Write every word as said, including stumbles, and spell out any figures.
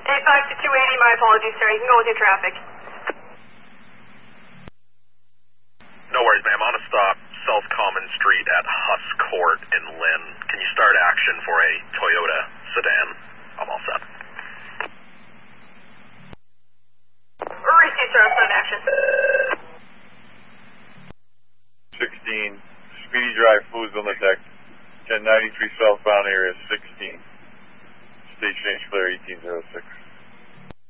eight five to two eighty, my apologies, sir. You can go with your traffic. No worries, ma'am. On a stop, South Common Street at Huss Court in Lynn. Can you start action for a Toyota sedan? I'm all set. Received, sir. I'll start action. sixteen, Speedy Drive, fluids on the deck. ten ninety-three southbound area, sixteen. Stage change clear, eighteen oh six.